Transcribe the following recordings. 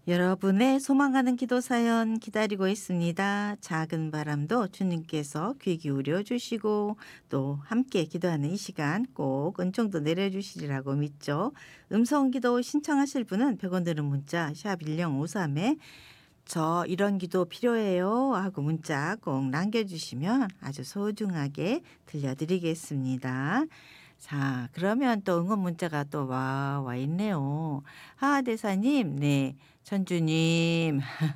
여러분의 소망하는 기도 사연 기다리고 있습니다. 작은 바람도 주님께서 귀 기울여 주시고 또 함께 기도하는 이 시간 꼭 은총도 내려주시리라고 믿죠. 음성 기도 신청하실 분은 100원 드는 문자 샵 1053에 저 이런 기도 필요해요 하고 문자 꼭 남겨주시면 아주 소중하게 들려드리겠습니다. 자, 그러면 또 응원 문자가 또 와 있네요. 하하대사님, 네. 천주님,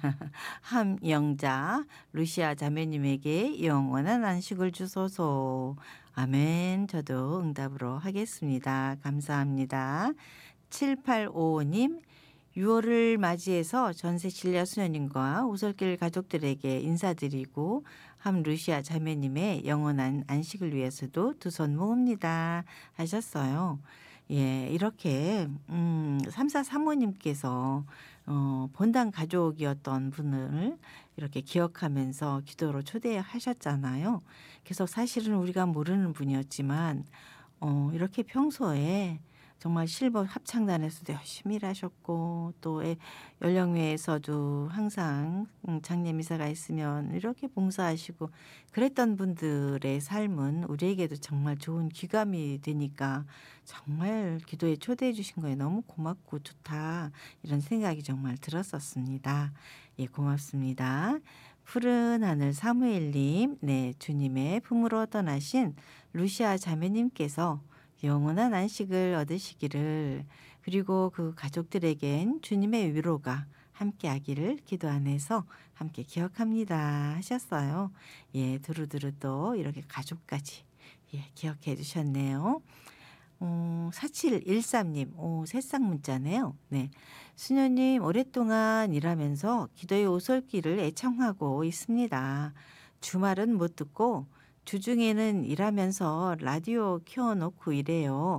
함영자, 루시아 자매님에게 영원한 안식을 주소서. 아멘. 저도 응답으로 하겠습니다. 감사합니다. 7855님, 6월을 맞이해서 전세 신뢰 수녀님과 오솔길 가족들에게 인사드리고 함 루시아 자매님의 영원한 안식을 위해서도 두 손 모읍니다 하셨어요. 예, 이렇게 3435님께서 본당 가족이었던 분을 이렇게 기억하면서 기도로 초대하셨잖아요. 그래서 사실은 우리가 모르는 분이었지만 이렇게 평소에 정말 실버 합창단에서도 열심히 일하셨고 또 연령회에서도 항상 장례미사가 있으면 이렇게 봉사하시고 그랬던 분들의 삶은 우리에게도 정말 좋은 귀감이 되니까 정말 기도에 초대해 주신 거에 너무 고맙고 좋다 이런 생각이 정말 들었었습니다. 예, 고맙습니다. 푸른 하늘 사무엘님, 네, 주님의 품으로 떠나신 루시아 자매님께서 영원한 안식을 얻으시기를 그리고 그 가족들에겐 주님의 위로가 함께하기를 기도 안에서 함께 기억합니다 하셨어요. 예, 두루두루 또 이렇게 가족까지 예, 기억해 주셨네요. 4713님, 새싹 문자네요. 네. 수녀님, 오랫동안 일하면서 기도의 오솔길을 애청하고 있습니다. 주말은 못 듣고 주중에는 일하면서 라디오 켜놓고 일해요.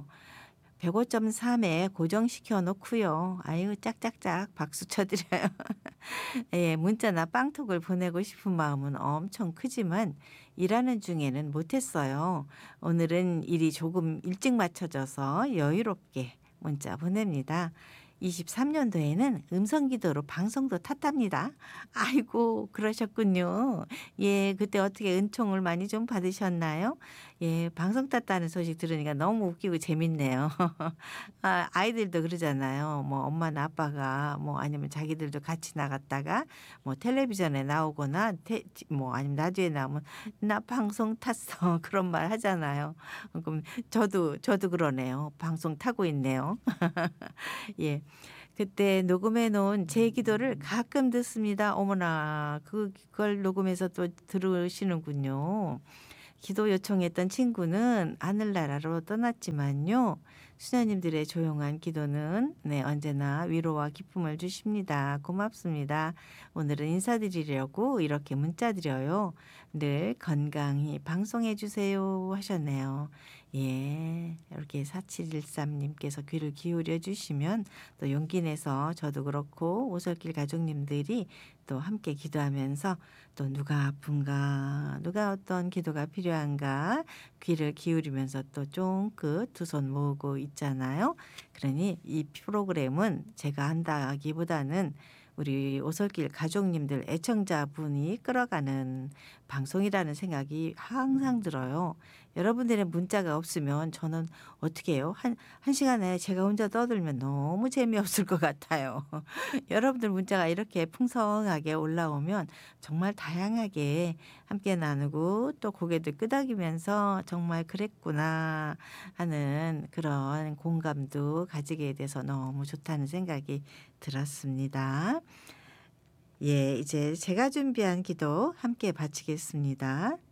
105.3에 고정시켜 놓고요. 아유, 짝짝짝 박수 쳐드려요. 예, 문자나 빵톡을 보내고 싶은 마음은 엄청 크지만 일하는 중에는 못했어요. 오늘은 일이 조금 일찍 맞춰져서 여유롭게 문자 보냅니다. 23년도에는 음성기도로 방송도 탔답니다. 아이고, 그러셨군요. 예, 그때 어떻게 은총을 많이 좀 받으셨나요? 예, 방송 탔다는 소식 들으니까 너무 웃기고 재밌네요. 아이들도 그러잖아요. 뭐 엄마나 아빠가 뭐 아니면 자기들도 같이 나갔다가 뭐 텔레비전에 나오거나 뭐 아니면 라디오에 나오면 나 방송 탔어. 그런 말 하잖아요. 그럼 저도 그러네요. 방송 타고 있네요. 예. 그때 녹음해 놓은 제 기도를 가끔 듣습니다. 어머나, 그걸 녹음해서 또 들으시는군요. 기도 요청했던 친구는 하늘나라로 떠났지만요. 수녀님들의 조용한 기도는 네, 언제나 위로와 기쁨을 주십니다. 고맙습니다. 오늘은 인사드리려고 이렇게 문자 드려요. 늘 건강히 방송해 주세요 하셨네요. 예, 이렇게 4713님께서 귀를 기울여 주시면 또 용기 내서 저도 그렇고 오솔길 가족님들이 또 함께 기도하면서 또 누가 아픈가, 누가 어떤 기도가 필요한가 귀를 기울이면서 또 쫑긋 두 손 모으고 있잖아요. 그러니 이 프로그램은 제가 한다기보다는 우리 오솔길 가족님들 애청자분이 끌어가는 방송이라는 생각이 항상 들어요. 여러분들의 문자가 없으면 저는 어떻게 해요? 한 시간에 제가 혼자 떠들면 너무 재미없을 것 같아요. 여러분들 문자가 이렇게 풍성하게 올라오면 정말 다양하게 함께 나누고 또 고개들 끄덕이면서 정말 그랬구나 하는 그런 공감도 가지게 돼서 너무 좋다는 생각이 들었습니다. 예, 이제 제가 준비한 기도 함께 바치겠습니다.